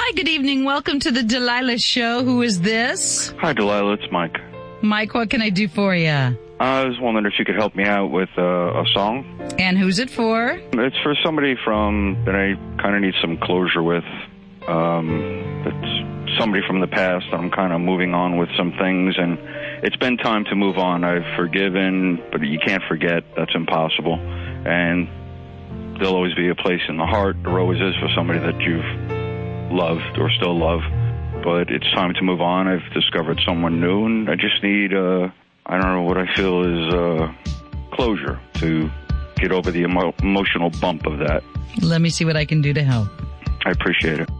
Hi, good evening. Welcome to the Delilah Show. Who is this? Hi, Delilah. It's Mike. Mike, what can I do for you? I was wondering if you could help me out with a song. And who's it for? It's for somebody that I kind of need some closure with. It's somebody from the past. I'm kind of moving on with some things, and it's been time to move on. I've forgiven, but you can't forget. That's impossible. And there'll always be a place in the heart. There always is for somebody that you've loved or still love. But it's time to move on. I've discovered someone new, and I just need, I don't know what I feel is closure to get over the emotional bump of that. Let me see what I can do to help. I appreciate it.